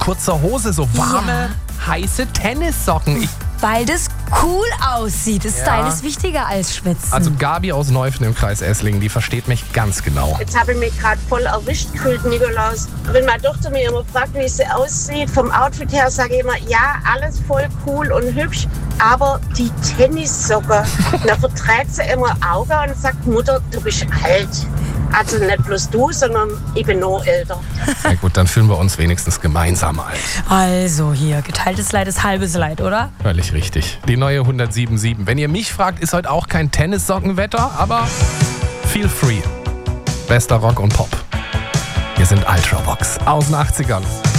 kurzer Hose, so warme, heiße Tennissocken. Weil das cool aussieht. Das Style ist wichtiger als Schwitzen. Also Gabi aus Neufen im Kreis Esslingen, die versteht mich ganz genau. Jetzt habe ich mich gerade voll erwischt gefühlt, Nikolaus. Wenn meine Tochter mir immer fragt, wie sie aussieht, vom Outfit her sage ich immer, ja, alles voll cool und hübsch, aber die Tennissocke, da verträgt sie immer Augen und sagt, Mutter, du bist alt. Also nicht bloß du, sondern ich bin noch älter. Sehr gut, dann fühlen wir uns wenigstens gemeinsam alt. Also hier, geteiltes Leid ist halbes Leid, oder? Völlig richtig. Die neue 107.7. Wenn ihr mich fragt, ist heute auch kein Tennissockenwetter, aber feel free. Bester Rock und Pop. Wir sind Ultravox aus den 80ern.